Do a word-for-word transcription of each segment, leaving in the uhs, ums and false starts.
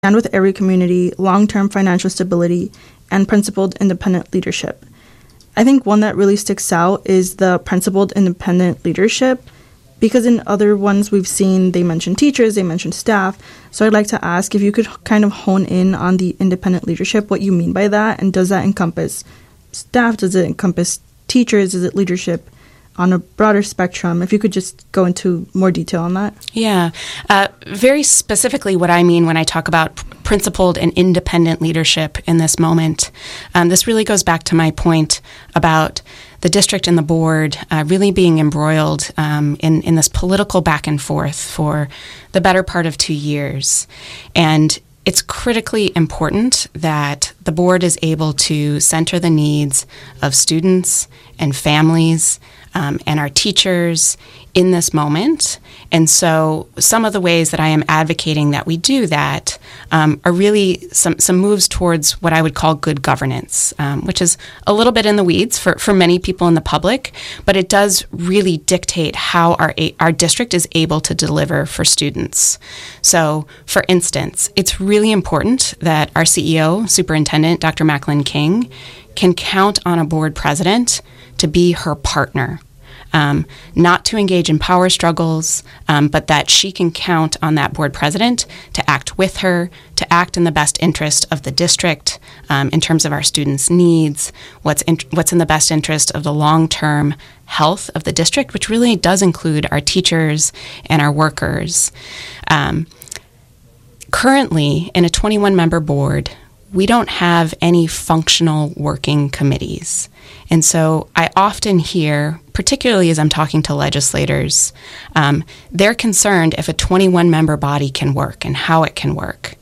and with every community, long-term financial stability, and principled independent leadership. I think one that really sticks out is the principled independent leadership, because in other ones we've seen they mention teachers, they mention staff. So I'd like to ask if you could kind of hone in on the independent leadership, what you mean by that, and does that encompass staff? Does it encompass teachers? Is it leadership on a broader spectrum? If you could just go into more detail on that. Yeah. Uh, very specifically what I mean when I talk about principled and independent leadership in this moment, um, this really goes back to my point about the district and the board uh, really being embroiled um, in, in this political back and forth for the better part of two years. And it's critically important that the board is able to center the needs of students and families um, and our teachers in this moment. And so some of the ways that I am advocating that we do that um, are really some, some moves towards what I would call good governance, um, which is a little bit in the weeds for, for many people in the public, but it does really dictate how our, our district is able to deliver for students. So, for instance, it's really important that our C E O, Superintendent Doctor Macklin King, can count on a board president to be her partner. Um, not to engage in power struggles, um, but that she can count on that board president to act with her, to act in the best interest of the district um, in terms of our students' needs, what's in, what's in the best interest of the long-term health of the district, which really does include our teachers and our workers. Um, currently, in a twenty-one member board, we don't have any functional working committees. And so I often hear, particularly as I'm talking to legislators, um, they're concerned if a twenty-one member body can work and how it can work.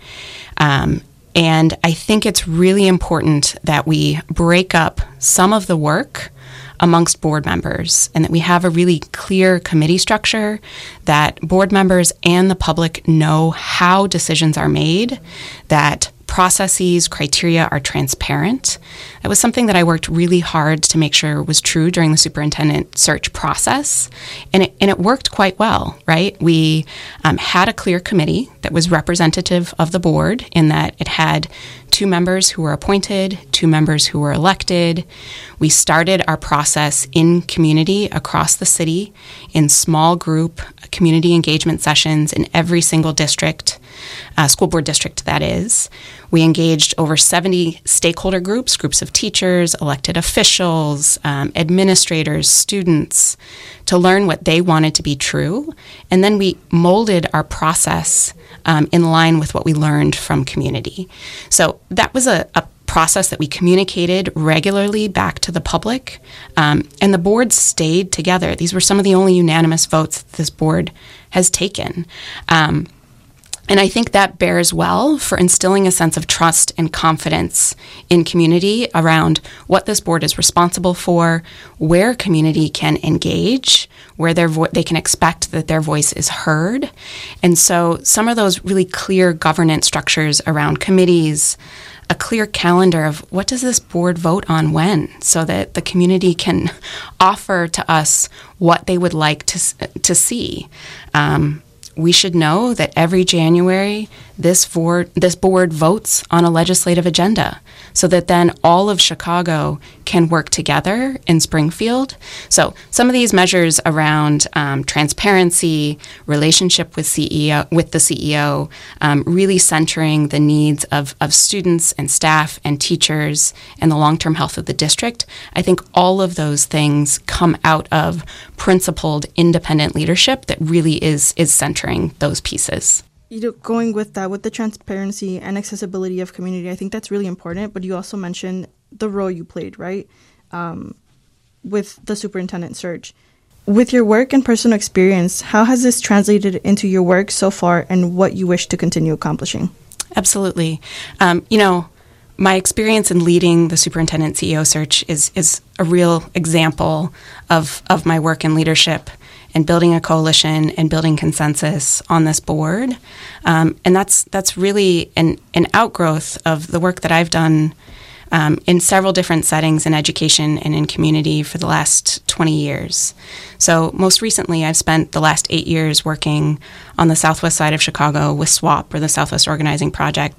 Um, and I think it's really important that we break up some of the work amongst board members and that we have a really clear committee structure, that board members and the public know how decisions are made, that processes, criteria are transparent. That was something that I worked really hard to make sure was true during the superintendent search process, and it, and it worked quite well, right? We um, had a clear committee that was representative of the board in that it had two members who were appointed, two members who were elected. We started our process in community across the city in small group community engagement sessions in every single district, uh, school board district that is. We engaged over seventy stakeholder groups, groups of teachers, elected officials, um, administrators, students, to learn what they wanted to be true. And then we molded our process um, in line with what we learned from community. So that was a, a process that we communicated regularly back to the public, um, and the board stayed together. These were some of the only unanimous votes that this board has taken. Um, And I think that bears well for instilling a sense of trust and confidence in community around what this board is responsible for, where community can engage, where their vo- they can expect that their voice is heard. And so some of those really clear governance structures around committees, a clear calendar of what does this board vote on when, so that the community can offer to us what they would like to, to see. Um, We should know that every January, this board, this board votes on a legislative agenda so that then all of Chicago can work together in Springfield. So some of these measures around um, transparency, relationship with C E O, with the C E O, um, really centering the needs of, of students and staff and teachers and the long-term health of the district, I think all of those things come out of principled, independent leadership that really is is centering those pieces. You know, going with that, with the transparency and accessibility of community, I think that's really important. But you also mentioned the role you played, right, um, with the superintendent search. With your work and personal experience, how has this translated into your work so far and what you wish to continue accomplishing? Absolutely. Um, you know, my experience in leading the superintendent C E O search is is a real example of, of my work in leadership and building a coalition and building consensus on this board. Um, and that's that's really an, an outgrowth of the work that I've done um, in several different settings in education and in community for the last twenty years. So most recently, I've spent the last eight years working on the southwest side of Chicago with SWOP, or the Southwest Organizing Project,